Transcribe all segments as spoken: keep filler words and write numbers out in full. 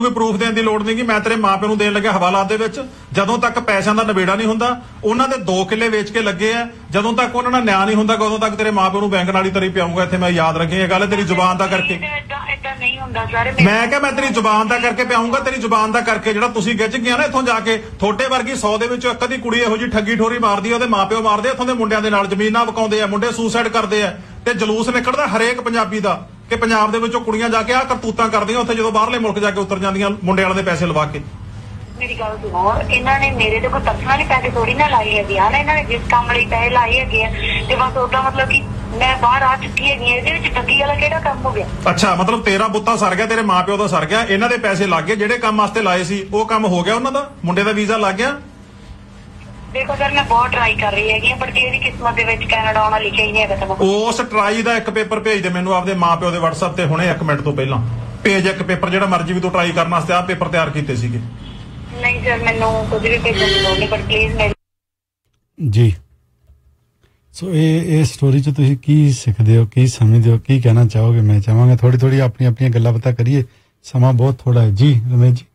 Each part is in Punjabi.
ਕੋਈ ਪ੍ਰੂਫ ਦੇਣ ਦੀ ਲੋੜ ਨਹੀਂ ਕਿ ਮੈਂ ਤੇਰੇ ਮਾਪਿਆਂ ਨੂੰ ਦੇਣ ਲੱਗਿਆ ਹਵਾਲਾਤ ਦੇ ਵਿੱਚ। ਜਦੋਂ ਤੱਕ ਪੈਸਿਆਂ ਦਾ ਨਵੇੜਾ ਨਹੀਂ ਹੁੰਦਾ, ਉਹਨਾਂ ਦੇ ਦੋ ਕਿੱਲੇ ਵੇਚ ਕੇ ਲੱਗੇ ਆ, ਜਦੋਂ ਤੱਕ ਉਹਨਾਂ ਨਾਲ ਨਿਆਂ ਨਹੀਂ ਹੁੰਦਾ ਉਦੋਂ ਤੱਕ ਤੇਰੇ ਮਾਪਿਆਂ ਨੂੰ ਬੈਂਕ ਨਾਲ ਹੀ ਤਰੀ ਪਿਆਉਂਗਾ। ਇੱਥੇ ਮੈਂ ਯਾਦ ਰੱਖੀ ਇਹ ਗੱਲ, ਤੇਰੀ ਜ਼ੁਬਾਨ ਦਾ ਕਰਕੇ। ਨਹੀਂ ਹੁੰਦਾ ਸਰ, ਮੈਂ ਕਿਹਾ ਮੈਂ ਤੇਰੀ ਜ਼ੁਬਾਨ ਦਾ ਕਰਕੇ ਪਿਆਉਂਗਾ, ਤੇਰੀ ਜ਼ੁਬਾਨ ਦਾ ਕਰਕੇ। ਜਿਹੜਾ ਤੁਸੀਂ ਗਿੱਜ ਗਿਆ ਨਾ ਇੱਥੋਂ ਜਾ ਕੇ, ਥੋੜੇ ਵਰਗੀ ਸੌ ਦੇ ਵਿੱਚੋਂ ਇੱਕ ਅੱਧੀ ਕੁੜੀ ਇਹੋ ਜਿਹੀ ਠੱਗੀ ਠੋਰੀ ਮਾਰਦੀ ਆ, ਉਹਦੇ ਮਾਪਿਓ ਮਾਰਦੇ ਇੱਥੋਂ ਦੇ ਮੁੰਡਿਆਂ ਦੇ ਨਾਲ, ਜ਼ਮੀਨਾਂ ਵਕਾਉਂਦੇ ਆ, ਮੁੰਡੇ ਸੁਸਾਈਡ ਕਰਦੇ ਆ, ਤੇ ਜਲੂਸ ਨਿਕਲਦਾ ਹਰੇਕ ਪੰਜਾਬੀ ਦਾ ਕਿ ਪੰਜਾਬ ਦੇ ਵਿੱਚੋਂ ਕੁੜੀਆਂ ਜਾ ਕੇ ਆਹ ਕਰਤੂਤਾਂ ਕਰਦੀਆਂ, ਉੱਥੇ ਜਦੋਂ ਬਾਹਰਲੇ ਮੁਲਕ ਜਾ ਕੇ ਉਤਰ ਜਾਂਦੀਆਂ ਮੁੰਡੇ ਵਾਲਿਆਂ ਦੇ ਪੈਸੇ ਲਵਾ ਕੇ। ਮੇਰੀ ਗੱਲ ਸੁਣੋ, ਇਹਨਾਂ ਨੇ ਮੇਰੇ ਤੇ ਕੋਈ ਪਰਸਨਲੀ ਪੈਸੇ ਥੋੜੀ ਨਾ ਲਾਏ ਹੈਗੇ ਆ ਨਾ, ਇਹਨਾਂ ਨੇ ਜਿਸ ਕੰਮ ਲਈ ਪੈਸੇ ਲਾਏ ਹੈਗੇ ਆ ਤੇ ਬਸ ਉਹਦਾ ਮਤਲਬ ਕਿ ਮੈਂ ਬਾਹਰ ਆ ਚੁੱਕੀ ਹੈਗੀ, ਇਹਦੇ ਵਿੱਚ ਠੱਗੀ ਵਾਲਾ ਕਿਹੜਾ ਕੰਮ ਹੋ ਗਿਆ? ਅੱਛਾ, ਮਤਲਬ ਤੇਰਾ ਬੁੱਤਾ ਸਰ ਗਿਆ, ਤੇਰੇ ਮਾਪਿਓ ਦਾ ਸਰ ਗਿਆ, ਇਹਨਾਂ ਦੇ ਪੈਸੇ ਲੱਗ ਗਏ, ਜਿਹੜੇ ਕੰਮ ਵਾਸਤੇ ਲਾਏ ਸੀ ਉਹ ਕੰਮ ਹੋ ਗਿਆ ਉਹਨਾਂ ਦਾ, ਮੁੰਡੇ ਦਾ ਵੀਜ਼ਾ ਲੱਗ ਗਿਆ। ਦੇਖੋ ਸਰ, ਮੈਂ ਬਹੁਤ ਟਰਾਈ ਕਰ ਰਹੀ ਹੈਗੀ ਪਰ ਇਹਦੀ ਕਿਸਮਤ ਦੇ ਵਿੱਚ ਕੈਨੇਡਾ ਆਉਣਾ ਲਿਖਿਆ ਹੀ ਨਹੀਂ ਹੈਗਾ। ਤੁਹਾਨੂੰ ਉਸ ਟਰਾਈ ਦਾ ਇੱਕ ਪੇਪਰ ਭੇਜ ਦੇ ਮੈਨੂੰ ਆਪਦੇ ਮਾਪਿਓ ਦੇ WhatsApp ਤੇ ਹੁਣੇ ਇੱਕ ਮਿੰਟ ਤੋਂ ਪਹਿਲਾਂ। ਭੇਜ ਇੱਕ ਪੇਪਰ, ਜਿਹੜਾ ਮਰਜ਼ੀ ਵੀ ਤੂੰ ਟਰਾਈ ਕਰਨ ਵਾਸਤੇ ਆਹ ਪੇਪਰ ਤਿਆਰ ਕੀਤੇ ਸੀਗੇ। ਨਹੀਂ ਸਰ, ਮੈਨੂੰ ਕੁਝ ਵੀ ਭੇਜਣ ਦੀ ਲੋੜ ਨਹੀਂ, ਪਰ ਪਲੀਜ਼ ਮੇਰੀ ਜੀ। ਸੋ ਇਹ ਇਹ ਸਟੋਰੀ 'ਚ ਤੁਸੀਂ ਕੀ ਸਿੱਖਦੇ ਹੋ, ਕੀ ਸਮਝਦੇ ਹੋ, ਕੀ ਕਹਿਣਾ ਚਾਹੋਗੇ? ਮੈਂ ਚਾਹਾਂਗਾ ਥੋੜੀ ਥੋੜੀ ਆਪਣੀ ਆਪਣੀਆਂ ਗੱਲਾਂ ਪਤਾ ਕਰੀਏ, ਸਮਾਂ ਬਹੁਤ ਥੋੜਾ ਹੈ। ਜੀ ਰਮੇਸ਼ ਜੀ।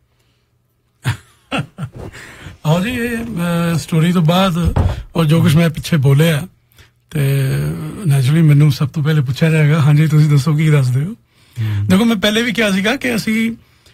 ਆਓ ਜੀ, ਇਹ ਸਟੋਰੀ ਤੋਂ ਬਾਅਦ ਔਰ ਜੋ ਕੁਛ ਮੈਂ ਪਿੱਛੇ ਬੋਲਿਆ ਤੇ ਨੈਚੁਰਲੀ ਮੈਨੂੰ ਸਭ ਤੋਂ ਪਹਿਲੇ ਪੁੱਛਿਆ ਜਾਏਗਾ, ਹਾਂਜੀ ਤੁਸੀਂ ਦੱਸੋ ਕੀ ਦੱਸਦੇ ਹੋ? ਦੇਖੋ, ਮੈਂ ਪਹਿਲੇ ਵੀ ਕਿਹਾ ਸੀਗਾ ਕਿ ਅਸੀਂ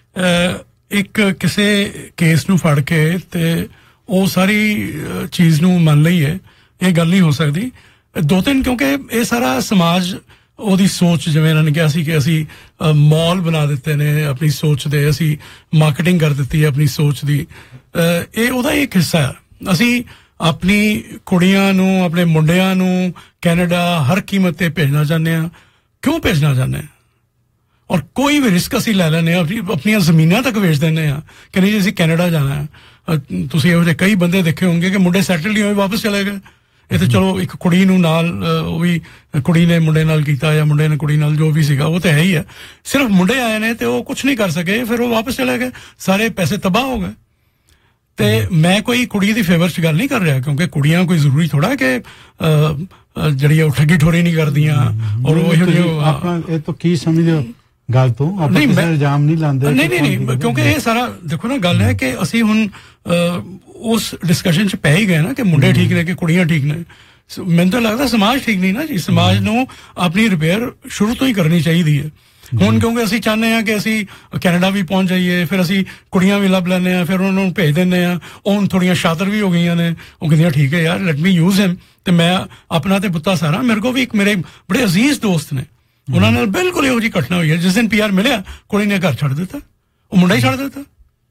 ਇੱਕ ਕਿਸੇ ਕੇਸ ਨੂੰ ਫੜ ਕੇ ਤੇ ਉਹ ਸਾਰੀ ਚੀਜ਼ ਨੂੰ ਮੰਨ ਲਈਏ, ਇਹ ਗੱਲ ਨਹੀਂ ਹੋ ਸਕਦੀ। ਦੋ ਤਿੰਨ, ਕਿਉਂਕਿ ਇਹ ਸਾਰਾ ਸਮਾਜ ਉਹਦੀ ਸੋਚ, ਜਿਵੇਂ ਇਹਨਾਂ ਨੇ ਕਿਹਾ ਸੀ ਕਿ ਅਸੀਂ ਮॉल ਬਣਾ ਦਿੱਤੇ ਨੇ ਆਪਣੀ ਸੋਚ ਦੇ, ਅਸੀਂ ਮਾਰਕੀਟਿੰਗ ਕਰ ਦਿੱਤੀ ਹੈ ਆਪਣੀ ਸੋਚ ਦੀ, ਇਹ ਉਹਦਾ ਇੱਕ ਹਿੱਸਾ ਹੈ। ਅਸੀਂ ਆਪਣੀ ਕੁੜੀਆਂ ਨੂੰ, ਆਪਣੇ ਮੁੰਡਿਆਂ ਨੂੰ ਕੈਨੇਡਾ ਹਰ ਕੀਮਤ ਤੇ ਭੇਜਣਾ ਚਾਹੁੰਦੇ ਹਾਂ। ਕਿਉਂ ਭੇਜਣਾ ਚਾਹੁੰਦੇ ਹਾਂ? ਔਰ ਕੋਈ ਵੀ ਰਿਸਕ ਅਸੀਂ ਲੈ ਲੈਂਦੇ ਹਾਂ, ਆਪਣੀਆਂ ਜ਼ਮੀਨਾਂ ਤੱਕ ਵੇਚ ਦਿੰਦੇ ਹਾਂ ਕਿ ਨਹੀਂ ਜੀ ਅਸੀਂ ਕੈਨੇਡਾ ਜਾਣਾ ਹੈ। ਤੁਸੀਂ ਇਹੋ ਜਿਹੇ ਕਈ ਬੰਦੇ ਦੇਖੇ ਹੋਣਗੇ ਕਿ ਮੁੰਡੇ ਸੈਟਲ ਨਹੀਂ ਹੋਏ, ਵਾਪਸ ਚਲੇ ਗਏ। ਇਹ ਤੇ ਚਲੋ ਇੱਕ ਕੁੜੀ ਨੂੰ ਨਾਲ, ਉਹ ਵੀ ਕੁੜੀ ਨੇ ਮੁੰਡੇ ਨਾਲ ਕੀਤਾ ਜਾਂ ਮੁੰਡੇ ਨੇ ਕੁੜੀ ਨਾਲ, ਜੋ ਵੀ ਸੀਗਾ ਉਹ ਤਾਂ ਹੈ ਹੀ ਹੈ। ਸਿਰਫ ਮੁੰਡੇ ਆਏ ਨੇ ਤੇ ਉਹ ਕੁਛ ਨਹੀਂ ਕਰ ਸਕੇ, ਫਿਰ ਉਹ ਵਾਪਸ ਚਲੇ ਗਏ, ਸਾਰੇ ਪੈਸੇ ਤਬਾਹ ਹੋ ਗਏ। ਤੇ ਮੈਂ ਕੋਈ ਕੁੜੀ ਦੀ ਫੇਵਰ 'ਚ ਗੱਲ ਨਹੀਂ ਕਰ ਰਿਹਾ, ਕਿਉਂਕਿ ਕੁੜੀਆਂ ਕੋਈ ਜ਼ਰੂਰੀ ਥੋੜਾ ਕਿ ਜਿਹੜੀ ਉਹ ਠੱਗੀ ਠੋਰੀ ਨਹੀਂ ਕਰਦੀਆਂ। ਔਰ ਉਹ ਆਪਣਾ ਇਹ ਤਾਂ ਕੀ ਸਮਝਦੇ ਹੋ ਗੱਲ ਤੋਂ? ਨਹੀਂ, ਮੈਂ ਇਲਜ਼ਾਮ ਨਹੀਂ ਲਾਉਂਦੇ। ਨਹੀਂ ਨਹੀਂ ਨਹੀਂ ਕਿਉਂਕਿ ਇਹ ਸਾਰਾ ਦੇਖੋ ਨਾ, ਗੱਲ ਹੈ ਕਿ ਅਸੀਂ ਹੁਣ ਉਸ ਡਿਸਕਸ਼ਨ 'ਚ ਪੈ ਹੀ ਗਏ ਨਾ ਕਿ ਮੁੰਡੇ ਠੀਕ ਨੇ ਕਿ ਕੁੜੀਆਂ ਠੀਕ ਨੇ। ਮੈਨੂੰ ਤਾਂ ਲੱਗਦਾ ਸਮਾਜ ਠੀਕ ਨਹੀਂ ਨਾ ਜੀ। ਸਮਾਜ ਨੂੰ ਆਪਣੀ ਰਿਪੇਅਰ ਸ਼ੁਰੂ ਤੋਂ ਹੀ ਕਰਨੀ ਚਾਹੀਦੀ ਹੈ। ਹੁਣ ਕਿਉਂਕਿ ਅਸੀਂ ਚਾਹੁੰਦੇ ਹਾਂ ਕਿ ਅਸੀਂ ਕੈਨੇਡਾ ਵੀ ਪਹੁੰਚ ਜਾਈਏ, ਫਿਰ ਅਸੀਂ ਕੁੜੀਆਂ ਵੀ ਲੱਭ ਲੈਂਦੇ ਹਾਂ, ਫਿਰ ਉਹਨਾਂ ਨੂੰ ਭੇਜ ਦਿੰਦੇ ਹਾਂ। ਉਹ ਹੁਣ ਥੋੜੀਆਂ ਸ਼ਾਤਰ ਵੀ ਹੋ ਗਈਆਂ ਨੇ, ਉਹ ਕਹਿੰਦੀਆਂ ਠੀਕ ਹੈ ਯਾਰ, ਲੈਟ ਮੀ ਯੂਜ਼ ਹਿਮ। ਤੇ ਮੈਂ ਆਪਣਾ ਤੇ ਪੁੱਤਾ ਸਾਰਾ, ਮੇਰੇ ਕੋਲ ਵੀ ਇੱਕ ਮੇਰੇ ਬੜੇ ਅਜ਼ੀਜ਼ ਦੋਸਤ ਨੇ, ਉਹਨਾਂ ਨਾਲ ਬਿਲਕੁਲ ਇਹੋ ਜਿਹੀ ਘਟਨਾ ਹੋਈ ਹੈ। ਜਿਸ ਦਿਨ ਪੀ ਆਰ ਮਿਲਿਆ, ਕੁੜੀ ਨੇ ਘਰ ਛੱਡ ਦਿੱਤਾ, ਉਹ ਮੁੰਡਾ ਹੀ ਛੱਡ ਦਿੱਤਾ।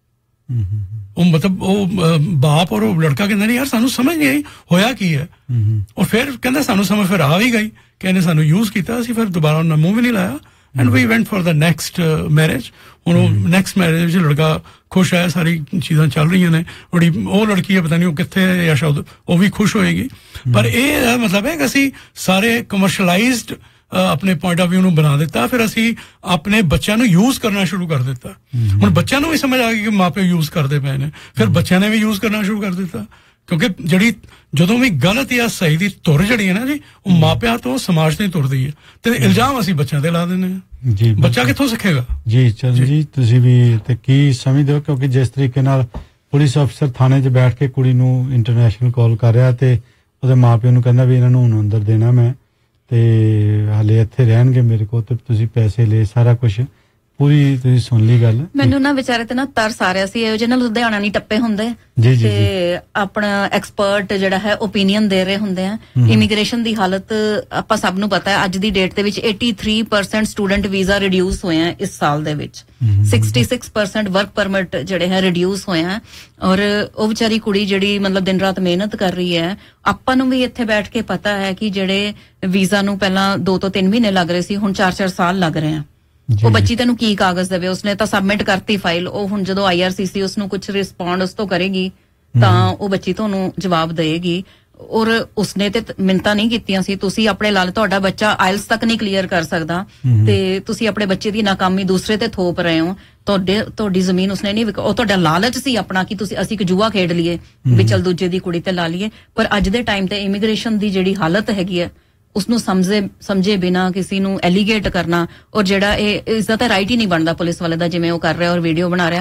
ਉਹ ਮਤਲਬ ਉਹ ਬਾਪ ਔਰ ਉਹ ਲੜਕਾ ਕਹਿੰਦਾ ਨਹੀਂ ਯਾਰ ਸਾਨੂੰ ਸਮਝ ਨਹੀਂ ਆਈ ਹੋਇਆ ਕੀ ਹੈ। ਔਰ ਫਿਰ ਕਹਿੰਦਾ ਸਾਨੂੰ ਸਮਝ ਫਿਰ ਆ ਵੀ ਗਈ ਕਿ ਇਹਨੇ ਸਾਨੂੰ ਯੂਜ਼ ਕੀਤਾ। ਅਸੀਂ ਫਿਰ ਦੁਬਾਰਾ ਉਹਨਾਂ ਮੂੰਹ ਵੀ ਨਹੀਂ ਲਾਇਆ and we ਵੈਂਟ for the next marriage. ਹੁਣ ਉਹ ਨੈਕਸਟ ਮੈਰਿਜ ਵਿੱਚ ਲੜਕਾ ਖੁਸ਼ ਹੈ, ਸਾਰੀ ਚੀਜ਼ਾਂ ਚੱਲ ਰਹੀਆਂ ਨੇ। ਬੜੀ ਉਹ ਲੜਕੀ ਹੈ, ਪਤਾ ਨਹੀਂ ਉਹ ਕਿੱਥੇ ਹੈ ਜਾਂ ਸ਼ਾਇਦ ਉਹ ਵੀ ਖੁਸ਼ ਹੋਏਗੀ। ਪਰ ਇਹ ਮਤਲਬ ਹੈ ਕਿ ਅਸੀਂ ਸਾਰੇ ਕਮਰਸ਼ਲਾਈਜ਼ਡ ਆਪਣੇ ਪੁਆਇੰਟ ਆਫ ਵਿਊ ਨੂੰ ਬਣਾ ਦਿੱਤਾ, ਫਿਰ ਅਸੀਂ ਆਪਣੇ ਬੱਚਿਆਂ ਨੂੰ ਯੂਜ਼ ਕਰਨਾ ਸ਼ੁਰੂ ਕਰ ਦਿੱਤਾ। ਹੁਣ ਬੱਚਿਆਂ ਨੂੰ ਵੀ ਸਮਝ ਆ ਗਈ ਕਿ ਮਾਪੇ ਯੂਜ਼ ਕਰਦੇ ਪਏ ਨੇ, ਫਿਰ ਬੱਚਿਆਂ ਨੇ ਵੀ ਯੂਜ਼ ਕਰਨਾ ਸ਼ੁਰੂ ਕਰ ਦਿੱਤਾ। ਕਿਉਂਕਿ ਜਿਹੜੀ ਜਦੋਂ ਵੀ ਗਲਤ ਜਾਂ ਸਹੀ ਦੀ ਧੁਰ ਜਿਹੜੀ ਹੈ ਨਾ ਜੀ, ਉਹ ਮਾਪਿਆਂ ਤੋਂ ਸਮਾਜ ਤੋਂ ਹੀ ਤੁਰਦੀ ਹੈ ਤੇ ਇਲਜ਼ਾਮ ਅਸੀਂ ਬੱਚਿਆਂ ਤੇ ਲਾ ਦਿੰਦੇ ਹਾਂ ਜੀ। ਬੱਚਾ ਕਿੱਥੋਂ ਸਿੱਖੇਗਾ ਜੀ? ਚਲ ਜੀ, ਤੁਸੀਂ ਵੀ ਤੇ ਕੀ ਸਮਝਦੇ ਹੋ? ਕਿਉਂਕਿ ਜਿਸ ਤਰੀਕੇ ਨਾਲ ਪੁਲਿਸ ਅਫਸਰ ਥਾਣੇ 'ਚ ਬੈਠ ਕੇ ਕੁੜੀ ਨੂੰ ਇੰਟਰਨੈਸ਼ਨਲ ਕਾਲ ਕਰ ਰਿਹਾ ਤੇ ਉਹਦੇ ਮਾਪਿਆਂ ਨੂੰ ਕਹਿੰਦਾ ਵੀ ਇਹਨਾਂ ਨੂੰ ਹੁਣ ਅੰਦਰ ਦੇਣਾ ਮੈਂ, ਤੇ ਹਾਲੇ ਇੱਥੇ ਰਹਿਣਗੇ ਮੇਰੇ ਕੋਲ, ਤੇ ਤੁਸੀਂ ਪੈਸੇ ਲੈ, ਸਾਰਾ ਕੁਝ ਪੂਰੀ ਤੁਸੀਂ ਸੁਣ ਲਈ ਗੱਲ। ਮੈਨੂੰ ਨਾ ਵਿਚਾਰੇ ਤੇ ਨਾ ਤਰਸ ਆ ਰਿਹਾ ਸੀ। ਇਹੋ ਜਿਹੇ ਨਾਲ ਲੁਧਿਆਣਾ ਨਹੀਂ ਟੱਪੇ ਹੁੰਦੇ ਤੇ ਆਪਣਾ ਐਕਸਪਰਟ ਜਿਹੜਾ ਹੈ ਓਪੀਨੀਅਨ ਦੇ ਰਹੇ ਹੁੰਦੇ ਆ। ਇਮੀਗ੍ਰੇਸ਼ਨ ਦੀ ਹਾਲਤ ਆਪਾਂ ਸਭ ਨੂੰ ਪਤਾ ਹੈ, ਅੱਜ ਦੀ ਡੇਟ ਦੇ ਵਿੱਚ eighty-three percent student visa reduce ਹੋਏ ਆ ਇਸ ਸਾਲ ਦੇ ਵਿੱਚ, sixty-six percent ਵਰਕ ਪਰਮਿਟ ਜਿਹੜੇ ਹੈ ਰਿਡਿਊਸ ਹੋਏ ਆ। ਔਰ ਉਹ ਵਿਚਾਰੀ ਕੁੜੀ ਜਿਹੜੀ ਮਤਲਬ ਦਿਨ ਰਾਤ ਮਿਹਨਤ ਕਰ ਰਹੀ ਹੈ। ਆਪਾਂ ਨੂੰ ਵੀ ਇੱਥੇ ਬੈਠ ਕੇ ਪਤਾ ਹੈ ਕਿ ਜਿਹੜੇ ਵੀਜ਼ਾ ਨੂੰ ਪਹਿਲਾਂ ਦੋ ਤੋਂ ਤਿੰਨ ਮਹੀਨੇ ਲੱਗ ਰਹੇ ਸੀ, ਹੁਣ ਚਾਰ ਚਾਰ ਸਾਲ ਲੱਗ ਰਹੇ ਆ। ਉਹ ਬੱਚੀ ਤੈਨੂੰ ਕੀ ਕਾਗਜ਼ ਦੇਵੇ? ਉਸਨੇ ਤਾਂ ਸਬਮਿਟ ਕਰਤੀ ਫਾਈਲ, ਉਹ ਹੁਣ ਜਦੋਂ ਆਈ ਆਰ ਸੀ ਸੀ ਉਸਨੂੰ ਕੁਝ ਰਿਸਪੌਂਡ ਉਸ ਤੋਂ ਕਰੇਗੀ ਤਾਂ ਉਹ ਬੱਚੀ ਤੁਹਾਨੂੰ ਜਵਾਬ ਦੇਏਗੀ। ਔਰ ਉਸਨੇ ਤੇ ਮਿੰਨਤਾਂ ਨਹੀਂ ਕੀਤੀਆਂ ਸੀ, ਤੁਸੀਂ ਆਪਣੇ ਲਾਲ, ਤੁਹਾਡਾ ਬੱਚਾ ਆਇਲਸ ਤੱਕ ਨਹੀਂ ਕਲੀਅਰ ਕਰ ਸਕਦਾ ਤੇ ਤੁਸੀਂ ਆਪਣੇ ਬੱਚੇ ਦੀ ਨਾਕਾਮੀ ਦੂਸਰੇ ਤੇ ਥੋਪ ਰਹੇ ਹੋ। ਤੁਹਾਡੇ ਤੁਹਾਡੀ ਜ਼ਮੀਨ ਉਸਨੇ ਨਹੀਂ, ਉਹ ਤੁਹਾਡਾ ਲਾਲਚ ਸੀ ਆਪਣਾ ਕਿ ਤੁਸੀਂ ਅਸੀਂ ਇੱਕ ਜੂਆ ਖੇਡ ਲਈਏ ਵੀ ਚਲ ਦੂਜੇ ਦੀ ਕੁੜੀ ਤੇ ਲਾ ਲਈਏ। ਪਰ ਅੱਜ ਦੇ ਟਾਈਮ ਤੇ ਇਮੀਗ੍ਰੇਸ਼ਨ ਦੀ ਜਿਹੜੀ ਹਾਲਤ ਹੈਗੀ ਹੈ ਉਸ ਨੂੰ ਸਮਝੇ ਸਮਝੇ ਬਿਨਾ ਕਿਸੇ ਨੂੰ ਐਲੀਗੇਟ ਕਰਨਾ, ਔਰ ਜਿਹੜਾ ਇਹ ਇਸ ਦਾ ਤਾਂ ਰਾਈਟ ਹੀ ਨਹੀਂ ਬਣਦਾ ਪੁਲਿਸ ਵਾਲੇ ਦਾ, ਜਿਵੇਂ ਉਹ ਕਰ ਰਿਹਾ ਔਰ ਵੀਡੀਓ ਬਣਾ ਰਿਹਾ।